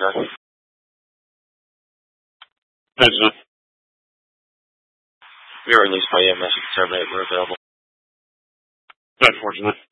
sir. Benjamin. We were released by EMS. You can terminate. We're available. Unfortunately.